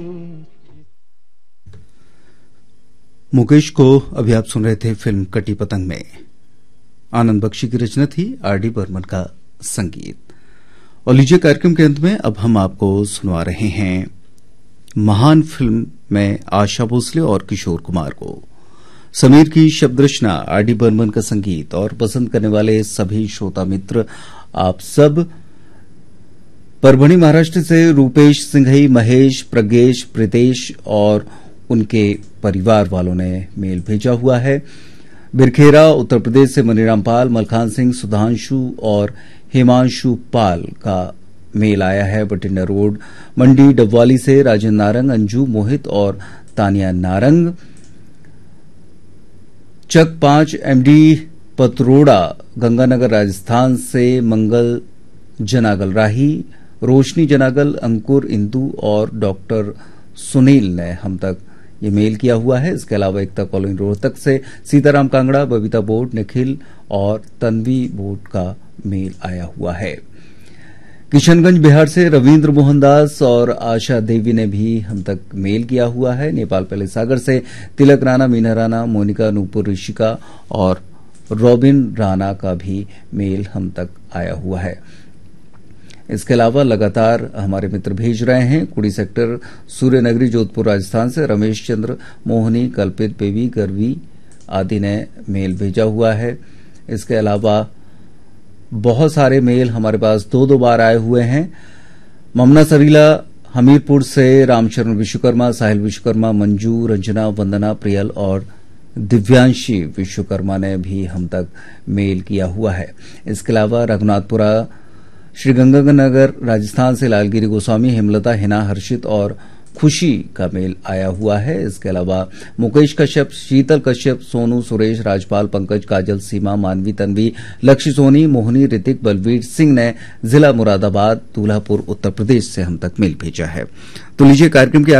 मुकेश को अभी आप सुन रहे थे फिल्म कटी पतंग में। आनंद बख्शी की रचना थी, आर.डी. बर्मन का संगीत। और लीजिए कार्यक्रम के अंत में अब हम आपको सुनवा रहे हैं महान फिल्म में आशा भोसले और किशोर कुमार को। समीर की शब्द रचना, आर.डी. बर्मन का संगीत। और पसंद करने वाले सभी श्रोता मित्र आप सब परभणी महाराष्ट्र से रूपेश सिंघई, महेश, प्रज्ञेश, प्रीतेश और उनके परिवार वालों ने मेल भेजा हुआ है। बिरखेरा उत्तर प्रदेश से मनीराम पाल, मलखान सिंह, सुधांशु और हिमांशु पाल का मेल आया है। बठिंडा रोड मंडी डबवाली से राजेंद्र नारंग, अंजू, मोहित और तानिया नारंग। चक 5 एमडी पतरोड़ा गंगानगर राजस्थान से मंगल जनागल राही, रोशनी जनागल, अंकुर, इंदू और डॉक्टर सुनील ने हम तक ये मेल किया हुआ है। इसके अलावा एकता कॉलोनी रोहतक से सीताराम कांगड़ा, बबीता बोट, निखिल और तन्वी बोट का मेल आया हुआ है। किशनगंज बिहार से रविन्द्र मोहन दास और आशा देवी ने भी हम तक मेल किया हुआ है। नेपाल पहले सागर से तिलक राणा, मीना राणा, मोनिका, नूपुर, ऋषिका और रॉबिन राणा का भी मेल हम तक आया हुआ है। इसके अलावा लगातार हमारे मित्र भेज रहे हैं। कुड़ी सेक्टर, सूर्यनगरी, जोधपुर राजस्थान से रमेश चंद्र, मोहनी, कल्पित, बेबी, गर्वी आदि ने मेल भेजा हुआ है। इसके अलावा बहुत सारे मेल हमारे पास दो बार आए हुए हैं। ममना सरीला हमीरपुर से रामचरण विश्वकर्मा, साहिल विश्वकर्मा, मंजू, रंजना, वंदना, प्रियल और दिव्यांशी विश्वकर्मा ने भी हम तक मेल किया हुआ है। इसके अलावा रघुनाथपुरा श्रीगंगानगर राजस्थान से लालगिरी गोस्वामी, हेमलता, हिना, हर्षित और खुशी का मेल आया हुआ है। इसके अलावा मुकेश कश्यप, शीतल कश्यप, सोनू, सुरेश, राजपाल, पंकज, काजल, सीमा, मानवी, तन्वी, लक्ष्य सोनी, मोहनी, ऋतिक, बलवीर सिंह ने जिला मुरादाबाद, दूल्हापुर उत्तर प्रदेश से हम तक मेल भेजा है। तो लीजिए कार्यक्रम के